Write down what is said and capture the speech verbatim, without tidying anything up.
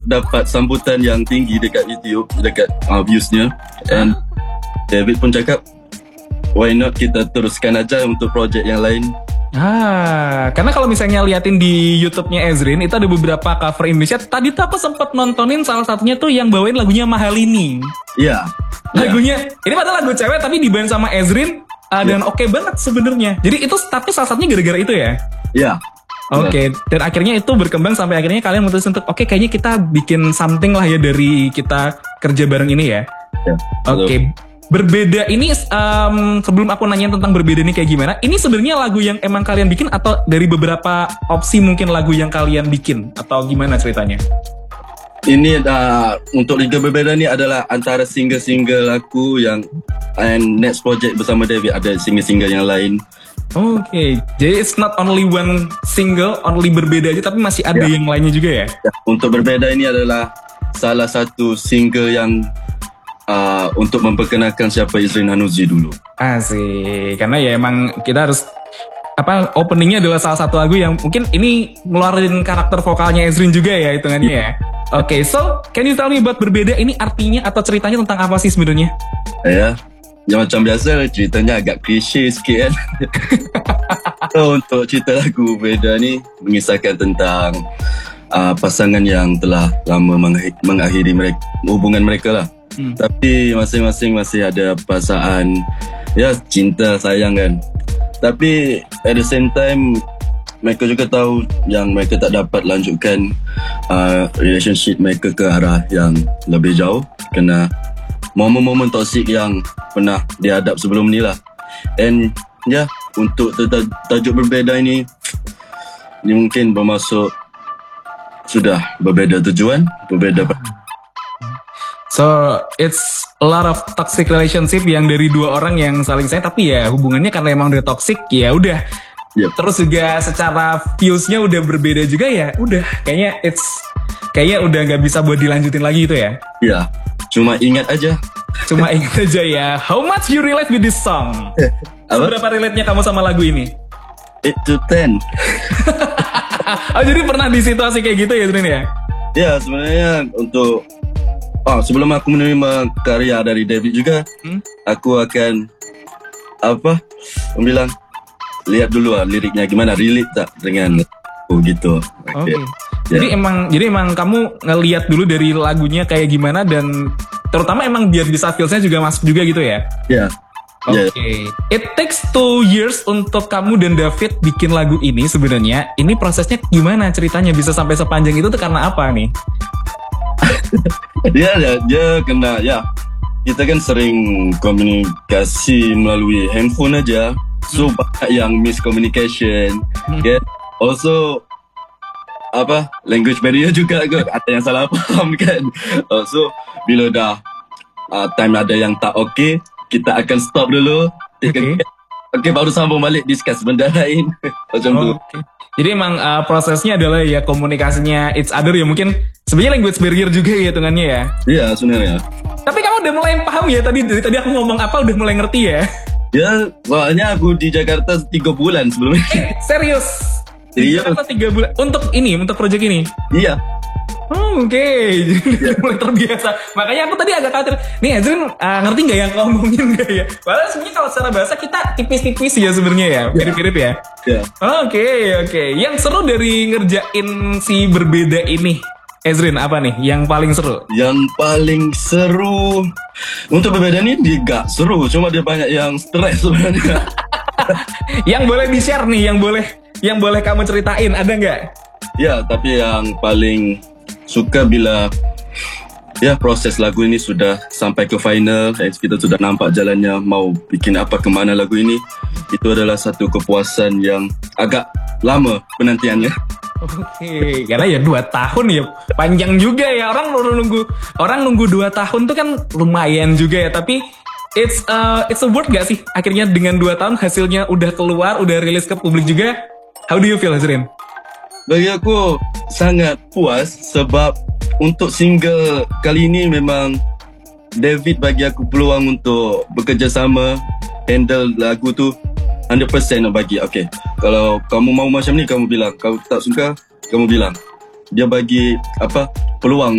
dapat sambutan yang tinggi dekat YouTube, dekat uh, viewsnya. And David pun cakap, why not kita teruskan aja untuk projek yang lain. Ah, karena kalau misalnya liatin di YouTube-nya Ezrin itu ada beberapa cover Indonesia. Tadi tuh aku sempat nontonin salah satunya tuh yang bawain lagunya Mahalini. Iya. Lagunya, ini padahal lagu cewek tapi diband sama Ezrin uh, dan oke okay banget sebenarnya. Jadi itu tapi salah satunya gara-gara itu ya. Iya. Oke, okay. Dan akhirnya itu berkembang sampai akhirnya kalian memutuskan untuk oke okay, kayaknya kita bikin something lah ya dari kita kerja bareng ini ya. Ya, oke. Okay. Berbeda ini um, sebelum aku nanya tentang berbeda ini kayak gimana, ini sebenarnya lagu yang emang kalian bikin atau dari beberapa opsi mungkin lagu yang kalian bikin atau gimana ceritanya? Ini uh, untuk Liga Berbeda ni adalah antara single-single aku yang and next project bersama David ada single-single yang lain. Oke, okay. Jadi it's not only one single, only berbeda aja tapi masih ada ya. Yang lainnya juga ya? Ya? Untuk Berbeda ini adalah salah satu single yang Uh, untuk memperkenalkan siapa Ezrin Hanuzi dulu. Asik, karena ya emang kita harus apa openingnya adalah salah satu lagu yang mungkin ini ngeluarin karakter vokalnya Ezrin juga ya hitungannya ya. Oke, okay, so can you tell me about Berbeda ini artinya atau ceritanya tentang apa sih sebenarnya? Ya, ya macam biasa ceritanya agak klise sikit kan. So, untuk cerita lagu Berbeda ni mengisahkan tentang uh, pasangan yang telah lama mengakhiri mereka, hubungan mereka lah. Hmm. Tapi masing-masing masih ada perasaan ya cinta sayang kan. Tapi at the same time mereka juga tahu yang mereka tak dapat lanjutkan uh, relationship mereka ke arah yang lebih jauh kena momen-momen toksik yang pernah dihadap sebelum ni lah. And ya, untuk tajuk Berbeda ini ni mungkin bermaksud sudah berbeda tujuan, berbeda. So it's a lot of toxic relationship yang dari dua orang yang saling sayang tapi ya hubungannya karena emang udah toxic ya udah. Yep. Terus juga secara viewsnya udah berbeda juga ya udah kayaknya it's kayaknya udah nggak bisa buat dilanjutin lagi itu ya. Iya. Cuma ingat aja. Cuma ingat aja ya. How much you relate with this song? Seberapa relate-nya kamu sama lagu ini? eight to ten. Oh jadi pernah di situasi kayak gitu ya Zrin ya? Ya sebenarnya untuk Oh, sebelum aku menerima karya dari David juga, hmm? aku akan apa? Bilang lihat dulu lah liriknya gimana, relate tak dengan oh gitu. Oke. Okay. Okay. Yeah. Jadi emang jadi emang kamu ngelihat dulu dari lagunya kayak gimana dan terutama emang biar bisa feelsnya juga masuk juga gitu ya? Iya. Yeah. Oke. Okay. Yeah. It takes two years untuk kamu dan David bikin lagu ini sebenarnya. Ini prosesnya gimana ceritanya bisa sampai sepanjang itu tuh karena apa nih? dia, dia dia kena ya kita kan sering komunikasi melalui handphone aja, so hmm. banyak yang miscommunication. Hmm. Okay? Also apa language barrier juga kan ada yang salah faham kan. Uh, so bila dah uh, time ada yang tak okay, kita akan stop dulu. Okay. Okay, baru sambung balik discuss benda lain. Macam oh, tu. Okay. Jadi emang uh, prosesnya adalah ya komunikasinya it's other ya mungkin sebenarnya language barrier juga ya hitungannya ya. Iya sebenarnya. Tapi kamu udah mulai paham ya tadi dari tadi aku ngomong apa udah mulai ngerti ya? Ya, soalnya aku di Jakarta tiga bulan sebelumnya. Eh, serius? Di Jakarta tiga bulan untuk ini untuk project ini? Iya. Oh, oke, okay. Jadi mulai terbiasa. Makanya aku tadi agak khawatir. Nih, Ezrin uh, ngerti nggak yang ngomongin nggak ya? Padahal sebenarnya kalau secara bahasa kita tipis-tipis ya sebenarnya ya, mirip-mirip ya. Iya. Oke, oke. Yang seru dari ngerjain si Berbeda ini, Ezrin apa nih? Yang paling seru? Yang paling seru untuk Berbeda ini dia gak seru, cuma dia banyak yang stres sebenarnya. Yang boleh di-share nih, yang boleh, yang boleh kamu ceritain, ada nggak? Ya, tapi yang paling suka bila ya proses lagu ini sudah sampai ke final, kita sudah nampak jalannya mau bikin apa kemana lagu ini. Itu adalah satu kepuasan yang agak lama penantiannya. Oke, okay. Karena ya dua tahun ya panjang juga ya, orang nunggu orang nunggu dua tahun tuh kan lumayan juga ya, tapi it's uh, it's a worth gak sih akhirnya dengan dua tahun hasilnya udah keluar, udah rilis ke publik juga. How do you feel, Ezrin? Bagi aku sangat puas sebab untuk single kali ini memang David bagi aku peluang untuk bekerjasama, handle lagu tu one hundred percent nak bagi. Okay, kalau kamu mau macam ni kamu bilang, kalau tak suka kamu bilang. Dia bagi apa peluang